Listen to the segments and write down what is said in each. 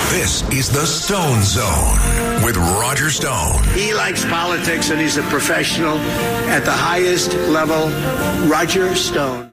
This is the Stone Zone with Roger Stone. He likes politics and he's a professional at the highest level. Roger Stone.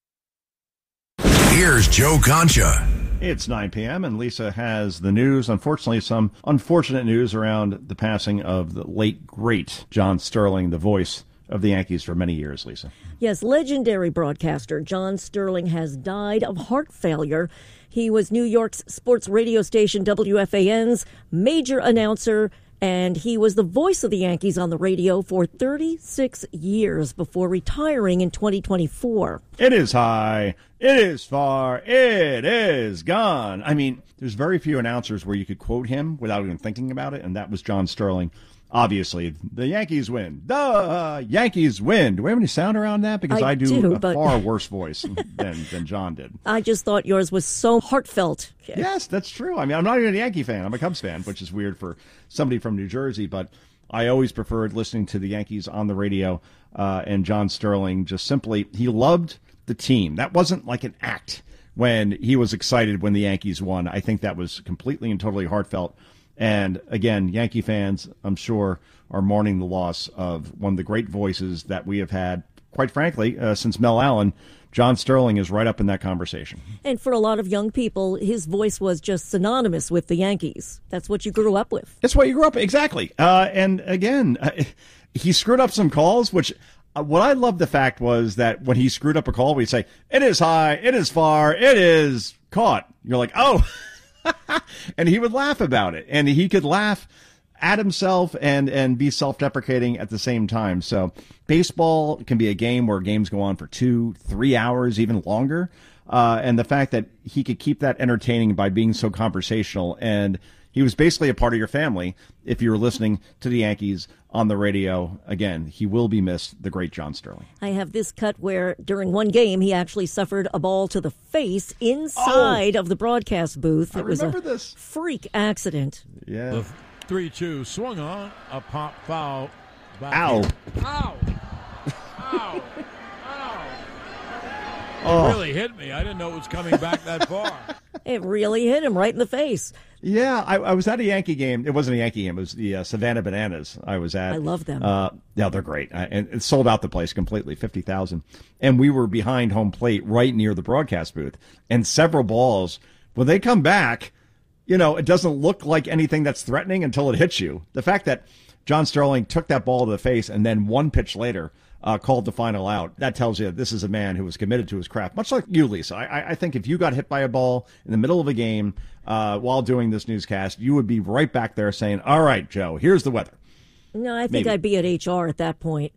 Here's Joe Concha. It's 9 p.m. and Lisa has the news. Unfortunately, some unfortunate news around the passing of the late, great John Sterling, the voice of the Yankees for many years, Lisa. Yes, legendary broadcaster John Sterling has died of heart failure. He was New York's sports radio station WFAN's major announcer, and he was the voice of the Yankees on the radio for 36 years before retiring in 2024. It is high, it is far, it is gone. I mean, there's very few announcers where you could quote him without even thinking about it, and that was John Sterling. Obviously, the Yankees win. The Yankees win. Do we have any sound around that? Because I do a far worse voice than John did. I just thought yours was so heartfelt. Yes, that's true. I mean, I'm not even a Yankee fan. I'm a Cubs fan, which is weird for somebody from New Jersey. But I always preferred listening to the Yankees on the radio. And John Sterling just simply, he loved the team. That wasn't like an act when he was excited when the Yankees won. I think that was completely and totally heartfelt. And again, Yankee fans, I'm sure, are mourning the loss of one of the great voices that we have had, quite frankly, since Mel Allen. John Sterling is right up in that conversation. And for a lot of young people, his voice was just synonymous with the Yankees. That's what you grew up with. That's what you grew up with, exactly. And again, he screwed up some calls, which what I loved the fact was that when he screwed up a call, we'd say, it is high, it is far, it is caught. You're like, oh. And he would laugh about it, and he could laugh at himself and be self-deprecating at the same time. So baseball can be a game where games go on for 2-3 hours, even longer. And the fact that he could keep that entertaining by being so conversational, and he was basically a part of your family if you were listening to the Yankees on the radio. Again, he will be missed, the great John Sterling. I have this cut where during one game he actually suffered a ball to the face inside of the broadcast booth. It was a freak accident. Yeah. The 3-2 swung on, a pop foul. Ow. Ow. Ow. Ow. It really hit me. I didn't know it was coming back that far. It really hit him right in the face. Yeah, I was at a Yankee game. It wasn't a Yankee game. It was the Savannah Bananas I was at. I love them. Yeah, they're great. And it sold out the place completely, 50,000. And we were behind home plate right near the broadcast booth. And several balls, when they come back, you know, it doesn't look like anything that's threatening until it hits you. The fact that John Sterling took that ball to the face and then one pitch later called the final out, that tells you this is a man who was committed to his craft. Much like you, Lisa. I think if you got hit by a ball in the middle of a game while doing this newscast, you would be right back there saying, all right, Joe, here's the weather. No, I think I'd be at HR at that point.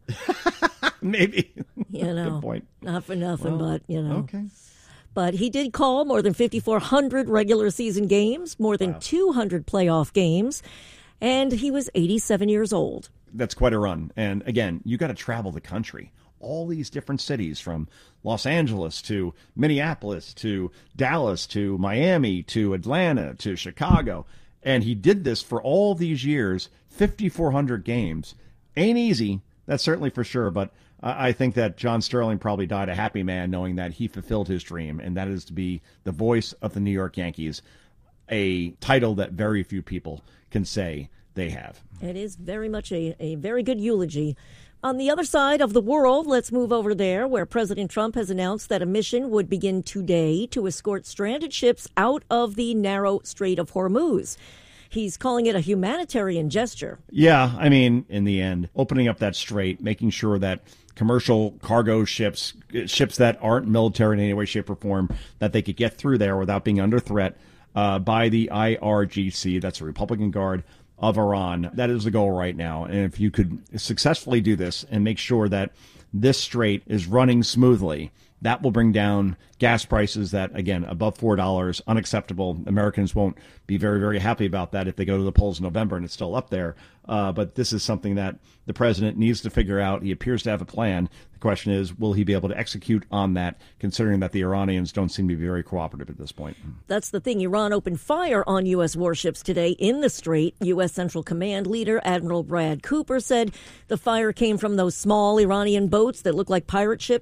Maybe. You know, good point. Not for nothing, but, you know. Okay. But he did call more than 5,400 regular season games, more than 200 playoff games, and he was 87 years old. That's quite a run. And again, you got to travel the country. All these different cities, from Los Angeles to Minneapolis to Dallas to Miami to Atlanta to Chicago. And he did this for all these years, 5,400 games. Ain't easy, that's certainly for sure. But I think that John Sterling probably died a happy man knowing that he fulfilled his dream, and that is to be the voice of the New York Yankees, a title that very few people can say they have. It is very much a very good eulogy. On the other side of the world, let's move over there, where President Trump has announced that a mission would begin today to escort stranded ships out of the narrow Strait of Hormuz. He's calling it a humanitarian gesture. Yeah, I mean, in the end, opening up that strait, making sure that commercial cargo ships that aren't military in any way, shape, or form, that they could get through there without being under threat by the IRGC, that's the Republican Guard of Iran. That is the goal right now. And if you could successfully do this and make sure that this strait is running smoothly, that will bring down gas prices that, again, above $4, unacceptable. Americans won't be very, very happy about that if they go to the polls in November and it's still up there. But this is something that the president needs to figure out. He appears to have a plan. The question is, will he be able to execute on that, considering that the Iranians don't seem to be very cooperative at this point? That's the thing. Iran opened fire on U.S. warships today in the Strait. U.S. Central Command leader Admiral Brad Cooper said the fire came from those small Iranian boats that look like pirate ships.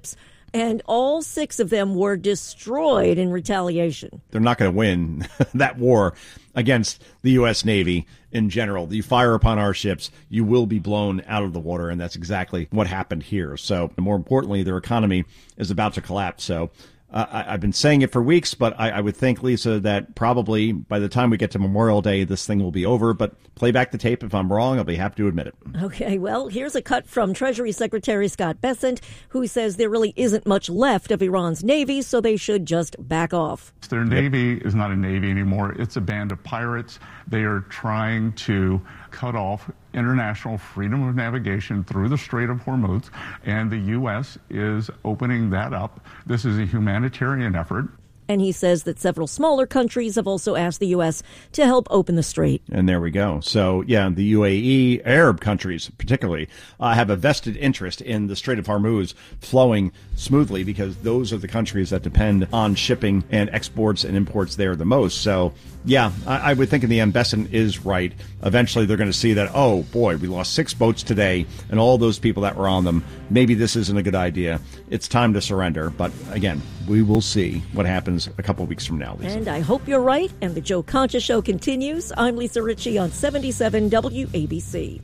And all 6 of them were destroyed in retaliation. They're not going to win that war against the U.S. Navy in general. You fire upon our ships, you will be blown out of the water, and that's exactly what happened here. So, more importantly, their economy is about to collapse. So, I've been saying it for weeks, but I would think, Lisa, that probably by the time we get to Memorial Day, this thing will be over. But play back the tape. If I'm wrong, I'll be happy to admit it. Okay, well, here's a cut from Treasury Secretary Scott Bessent, who says there really isn't much left of Iran's navy, so they should just back off. Their navy is not a navy anymore. It's a band of pirates. They are trying to cut off international freedom of navigation through the Strait of Hormuz, and the U.S. is opening that up. This is a humanitarian effort. And he says that several smaller countries have also asked the U.S. to help open the strait. And there we go. So, yeah, the UAE, Arab countries particularly, have a vested interest in the Strait of Hormuz flowing smoothly because those are the countries that depend on shipping and exports and imports there the most. So, yeah, I would think in the end, Bessent is right. Eventually, they're going to see that, oh, boy, we lost 6 boats today and all those people that were on them. Maybe this isn't a good idea. It's time to surrender. But, again, we will see what happens a couple weeks from now, Lisa. And I hope you're right. And the Joe Concha Show continues. I'm Lisa Ritchie on 77 WABC.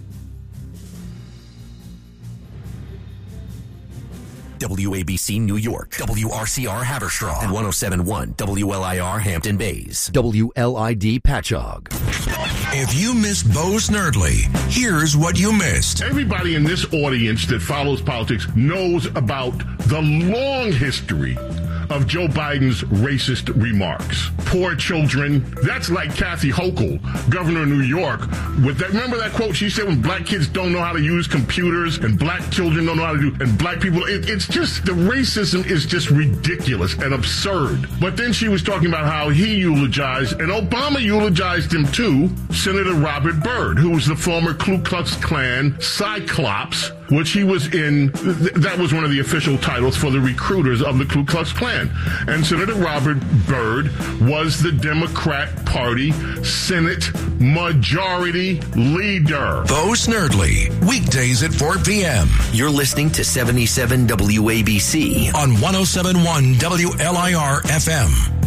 WABC New York, WRCR Haverstraw, and 107.1 WLIR Hampton Bays, WLID Patchogue. If you missed Bo Snerdley, here's what you missed. Everybody in this audience that follows politics knows about the long history of Joe Biden's racist remarks. Poor children. That's like Kathy Hochul, governor of New York, with that. Remember that quote she said when black kids don't know how to use computers and black children don't know how to do, and black people, it's just, the racism is just ridiculous and absurd. But then she was talking about how he eulogized, and Obama eulogized him too, Senator Robert Byrd, who was the former Ku Klux Klan Cyclops, which he was in. That was one of the official titles for the recruiters of the Ku Klux Klan. And Senator Robert Byrd was the Democrat Party Senate Majority Leader. Bo Snerdley, weekdays at 4 p.m. You're listening to 77 WABC on 107.1 WLIR FM.